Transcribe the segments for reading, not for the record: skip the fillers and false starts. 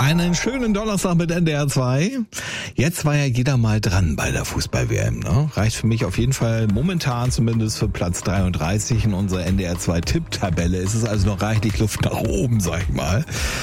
Einen schönen Donnerstag mit NDR 2. Jetzt war ja jeder mal dran bei der Fußball-WM. Ne? Reicht für mich auf jeden Fall momentan zumindest für Platz 33 in unserer NDR 2 Tipptabelle. Es ist also noch reichlich Luft nach oben, sag ich mal.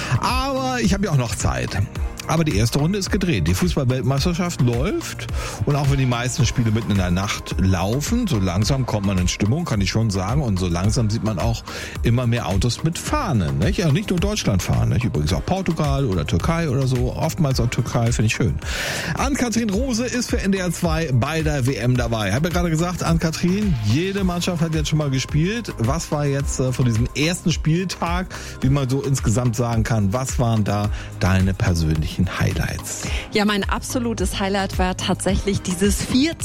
Aber ich habe ja auch noch Zeit. Aber die erste Runde ist gedreht. Die Fußball-Weltmeisterschaft läuft. Und auch wenn die meisten Spiele mitten in der Nacht laufen, so langsam kommt man in Stimmung, kann ich schon sagen. Und so langsam sieht man auch immer mehr Autos mit Fahnen. Nicht? Ja, nicht nur Deutschland fahren. Nicht? Übrigens auch Portugal oder Türkei oder so. Oftmals auch Türkei, finde ich schön. Ann-Kathrin Rose ist für NDR 2 bei der WM dabei. Ich habe ja gerade gesagt, Ann-Kathrin, jede Mannschaft hat jetzt schon mal gespielt. Was war jetzt von diesem ersten Spieltag, wie man so insgesamt sagen kann, was waren da deine persönlichen Highlights? Ja, mein absolutes Highlight war tatsächlich dieses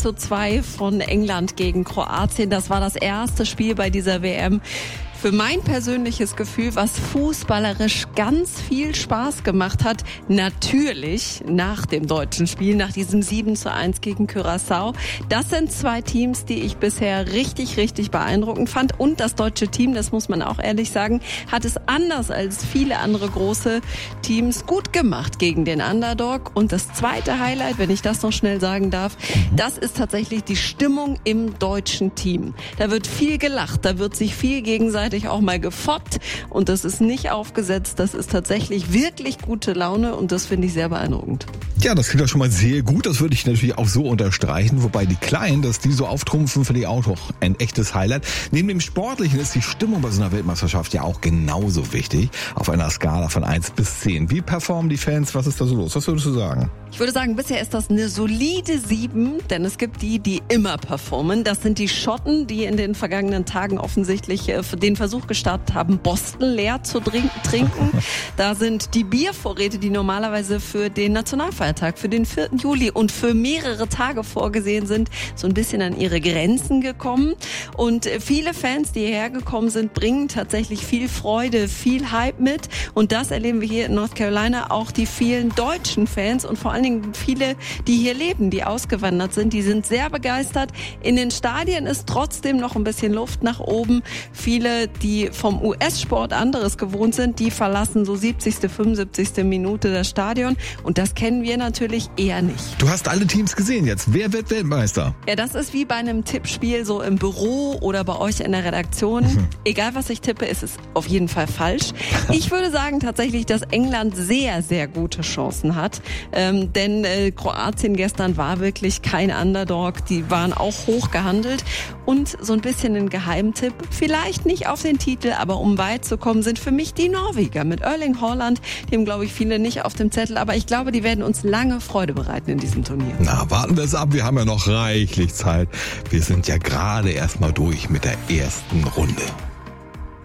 4:2 von England gegen Kroatien. Das war das erste Spiel bei dieser WM. Für mein persönliches Gefühl, was fußballerisch ganz viel Spaß gemacht hat, natürlich nach dem deutschen Spiel, nach diesem 7:1 gegen Curaçao. Das sind zwei Teams, die ich bisher richtig, richtig beeindruckend fand. Und das deutsche Team, das muss man auch ehrlich sagen, hat es anders als viele andere große Teams gut gemacht gegen den Underdog. Und das zweite Highlight, wenn ich das noch schnell sagen darf, das ist tatsächlich die Stimmung im deutschen Team. Da wird viel gelacht, da wird sich viel gegenseitig auch mal gefoppt und das ist nicht aufgesetzt, das ist tatsächlich wirklich gute Laune und das finde ich sehr beeindruckend. Ja, das klingt doch schon mal sehr gut, das würde ich natürlich auch so unterstreichen, wobei die Kleinen, dass die so auftrumpfen, finde ich auch noch ein echtes Highlight. Neben dem Sportlichen ist die Stimmung bei so einer Weltmeisterschaft ja auch genauso wichtig, auf einer Skala von 1 bis 10. Wie performen die Fans, was ist da so los? Was würdest du sagen? Ich würde sagen, bisher ist das eine solide 7, denn es gibt die immer performen. Das sind die Schotten, die in den vergangenen Tagen offensichtlich den Versuch gestartet haben, Boston leer zu trinken. Da sind die Biervorräte, die normalerweise für den Nationalfeiertag, für den 4. Juli und für mehrere Tage vorgesehen sind, so ein bisschen an ihre Grenzen gekommen. Und viele Fans, die hierher gekommen sind, bringen tatsächlich viel Freude, viel Hype mit. Und das erleben wir hier in North Carolina. Auch die vielen deutschen Fans und vor allen Dingen viele, die hier leben, die ausgewandert sind, die sind sehr begeistert. In den Stadien ist trotzdem noch ein bisschen Luft nach oben. Viele, die vom US-Sport anderes gewohnt sind, die verlassen so 70., 75. Minute das Stadion. Und das kennen wir natürlich eher nicht. Du hast alle Teams gesehen jetzt. Wer wird Weltmeister? Ja, das ist wie bei einem Tippspiel so im Büro oder bei euch in der Redaktion. Egal, was ich tippe, ist es auf jeden Fall falsch. Ich würde sagen tatsächlich, dass England sehr, sehr gute Chancen hat. Denn Kroatien gestern war wirklich kein Underdog. Die waren auch hoch gehandelt. Und so ein bisschen ein Geheimtipp, vielleicht nicht auf den Titel, aber um weit zu kommen, sind für mich die Norweger mit Erling Haaland. Die haben, glaube ich, viele nicht auf dem Zettel, aber ich glaube, die werden uns lange Freude bereiten in diesem Turnier. Na, warten wir es ab, wir haben ja noch reichlich Zeit. Wir sind ja gerade erst mal durch mit der ersten Runde.